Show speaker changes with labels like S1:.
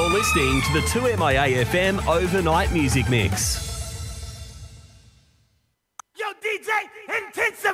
S1: You're listening to the 2MIA FM Overnight Music Mix.
S2: Yo, DJ Intenso!